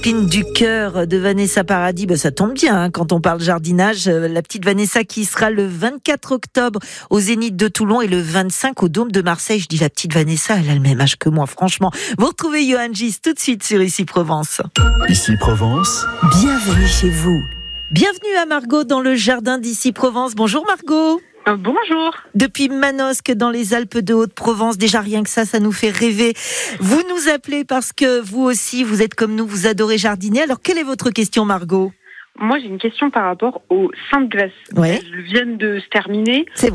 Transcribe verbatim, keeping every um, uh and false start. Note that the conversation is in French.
Pine du cœur de Vanessa Paradis, ben ça tombe bien hein, quand on parle jardinage. La petite Vanessa qui sera le vingt-quatre octobre au Zénith de Toulon et le vingt-cinq au Dôme de Marseille. Je dis la petite Vanessa, elle a le même âge que moi, franchement. Vous retrouvez Johan Gis tout de suite sur Ici Provence. Ici Provence. Bienvenue chez vous. Bienvenue à Margot dans le jardin d'Ici Provence. Bonjour Margot. Euh, bonjour. Depuis Manosque dans les Alpes de Haute-Provence, déjà rien que ça, ça nous fait rêver. Vous nous appelez parce que vous aussi, vous êtes comme nous, vous adorez jardiner. Alors, quelle est votre question, Margot ? Moi, j'ai une question par rapport au Sainte-Glace. Ouais. Elles viennent de se terminer. C'est